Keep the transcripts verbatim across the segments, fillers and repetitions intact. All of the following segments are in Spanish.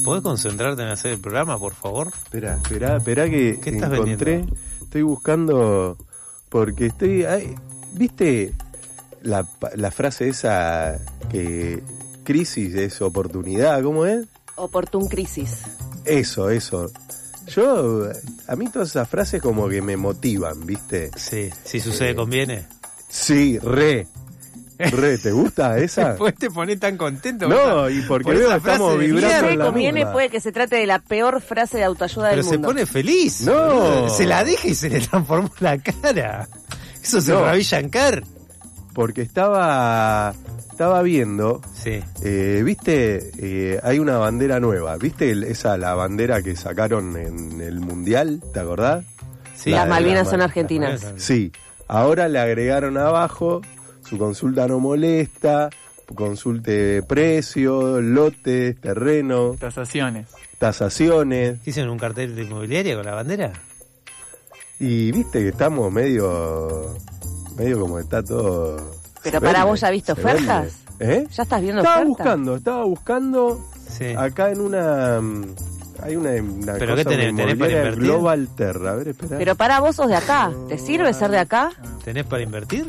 ¿Podés concentrarte en hacer el programa, por favor? Espera, espera, espera que ¿Qué estás encontré, vendiendo? Estoy buscando, porque estoy, ay, ¿viste la, la frase esa que crisis es oportunidad? ¿Cómo es? Oportun crisis. Eso, eso. Yo, a mí todas esas frases como que me motivan, ¿viste? Sí, si sucede, Eh, conviene. Sí, re. Re, ¿te gusta esa? Después te pones tan contento. No, y porque por veo esa que estamos frase de vibrando mierda. en la Conviene, misma. puede que se trate de la peor frase de autoayuda Pero del se mundo. pone feliz. No. boludo. Se la deja y se le transformó la cara. Eso se No. Ravi Shankar. Porque estaba estaba viendo, Sí. eh, viste, eh, hay una bandera nueva, viste el- esa la bandera que sacaron en el mundial, ¿te acordás? Sí. La Las de Malvinas las son Mal- argentinas. Sí, ahora le agregaron abajo, su consulta no molesta, consulte precio, lotes, terreno, Tasaciones. tasaciones, ¿Qué hicieron un cartel de inmobiliaria con la bandera? y viste que estamos medio, medio como está todo... Pero se para vende, vos, ¿ya viste se ofertas? vende. ¿Eh? ¿Ya estás viendo Estaba ofertas? buscando, estaba buscando Sí. acá en una... mm, Hay una, una ¿Pero cosa qué tenés? una ¿Tenés para inmobiliaria invertir? Global Terra, a ver, espera. Pero para vos sos de acá. ¿Te sirve ser de acá? ¿Tenés para invertir?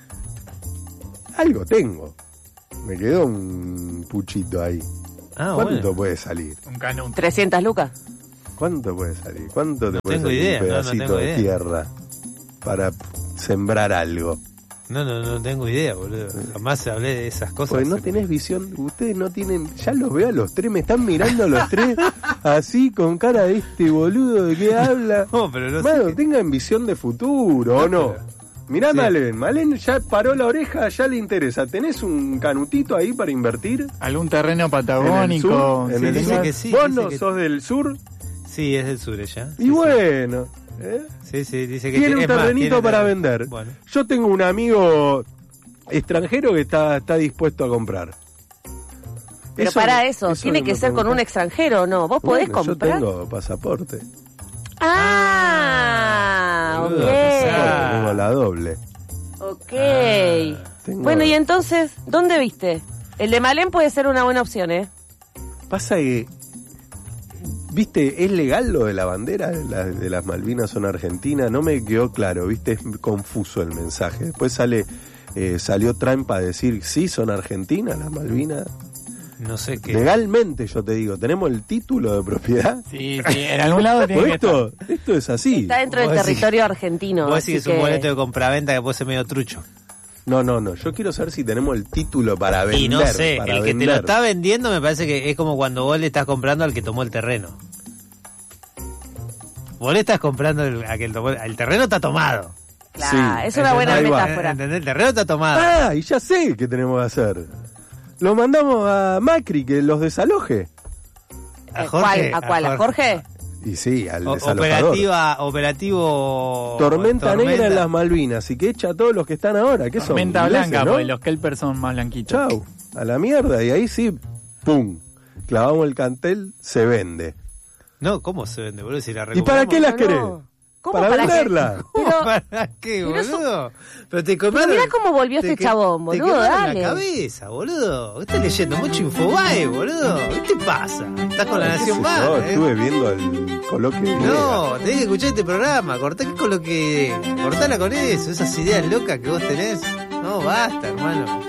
Algo tengo. Me quedó un puchito ahí. Ah, ¿Cuánto bueno. puede salir? Un canuto. trescientas lucas. ¿Cuánto puede salir? ¿Cuánto te No puede tengo salir idea, un no, no pedacito tengo de idea. tierra para sembrar algo? No, no, no tengo idea, boludo. Jamás hablé de esas cosas. Porque no tenés visión, ustedes no tienen, ya los veo a los tres, me están mirando a los tres así con cara de este boludo de qué habla. No, pero no Mano, sé. qué- tengan visión de futuro, ¿o no? pero- Mirá, Sí. Malen, Malen ya paró la oreja, ya le interesa. ¿Tenés un canutito ahí para invertir? Algún terreno ¿En el patagónico. sur? ¿En Sí, el dice sur? que sí, ¿Vos dice no que- sos del sur? Sí, es del sur ella. Y Sí, bueno, ¿eh? Sí, sí, dice que Tiene un es más, terrenito tiene para terreno. vender. Bueno. Yo tengo un amigo extranjero que está, está dispuesto a comprar. Pero para eso, eso tiene me que ser con un preguntás. extranjero o no. ¿Vos podés Bueno, comprar? Yo tengo pasaporte. Ah, boludo, ok. Ah. Tengo la doble. Ok. Tengo- Bueno, y entonces, ¿dónde viste? El de Malén puede ser una buena opción, ¿eh? Pasa que, viste, ¿es legal lo de la bandera de, la- de las Malvinas son argentinas? No me quedó claro, viste, es confuso el mensaje. Después sale, eh, salió Trump a decir, sí, son argentinas las Malvinas. No sé qué. Legalmente, yo te digo, ¿tenemos el título de propiedad? Sí, sí, en algún lado tiene ¿O que estar. esto, esto es así? Está dentro del Vos decís- territorio argentino. Vos así decís que es un boleto de compraventa que puede ser medio trucho. No, no, no, yo quiero saber si tenemos el título para vender. Y no sé, para el que te vender. lo está vendiendo me parece que es como cuando vos le estás comprando al que tomó el terreno. Vos le estás comprando el, a que el, tomó, el terreno está tomado. Claro, Sí, es una buena ahí va. metáfora. ¿Entendés? El terreno está tomado. Ah, y ya sé qué tenemos que hacer. Lo mandamos a Macri, que los desaloje. A ¿A Jorge, cuál? ¿A cuál? ¿A Jorge? Y sí, al O- desalojador. operativa, operativo. Tormenta, negra en las Malvinas y que echa a todos los que están ahora. ¿Qué son? Tormenta ingleses, blanca, ¿no? porque los Kelpers son más blanquitos. Chau, a la mierda. Y ahí sí, pum, clavamos el cantel, se vende. No, ¿cómo se vende, boludo? Si la ¿Y para qué las No, querés? no. ¿Cómo Para, para qué? venderla. ¿Cómo Pero- para qué, pero eso- boludo? Pero te Pero comaron. mirá cómo volvió te este que- chabón, te boludo, quemaron dale. la cabeza, boludo. Estás leyendo mucho Infobae, boludo. ¿Qué te pasa? Estás con la ¿Qué Nación sé Más, yo? ¿eh? Estuve viendo el coloquio de No, tenés que escuchar este programa. Cortá con lo que. Cortala con eso, esas ideas locas que vos tenés. No, basta, hermano.